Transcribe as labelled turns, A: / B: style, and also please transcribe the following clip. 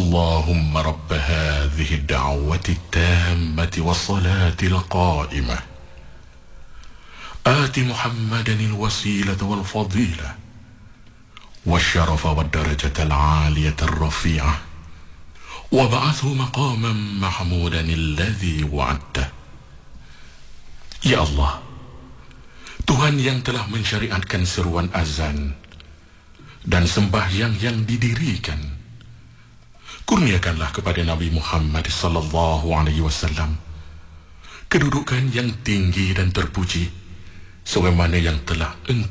A: اللهم رب هذه الدعوة التامة والصلاة القائمة آت محمدا الوسيلة والفضيلة والشرف والدرجة العالية الرفيعة وابعثه مقاما محمودا الذي وعدته. Ya Allah, Tuhan yang telah mensyariatkan seruan azan dan sembahyang yang didirikan, kurniakanlah kepada Nabi Muhammad sallallahu alaihi wasallam kedudukan yang tinggi dan terpuji sebagaimana yang telah